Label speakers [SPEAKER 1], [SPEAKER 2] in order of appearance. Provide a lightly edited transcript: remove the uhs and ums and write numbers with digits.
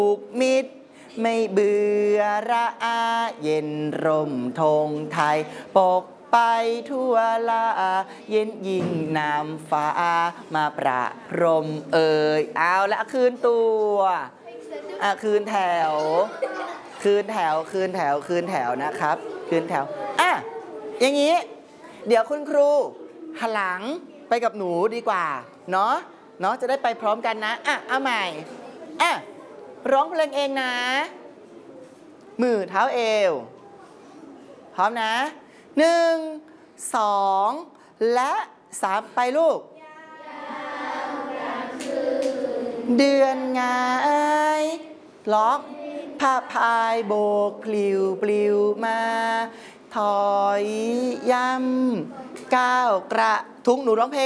[SPEAKER 1] ผูกมิตรไม่เบื่อระอาเย็นร่มธงไทยปกไปทั่วลาเย็นยิ่งน้ำฟ้ามาประพรมเอาละคืนตัวคืนแถวคืนแถวคืนแถวคืนแถวนะครับคืนแถวอย่างนี้เดี๋ยวคุณครูหันหลังไปกับหนูดีกว่าเนาะจะได้ไปพร้อมกันนะเอาใหม่ร้องเพลงเองนะมือเท้าเอวพร้อมนะ1 2และ3ไปลูกเดือนงายร้องผ้าพายโบกปลิวมาถอยย้ำก้าวกระทุ้งหนูร้องเพลง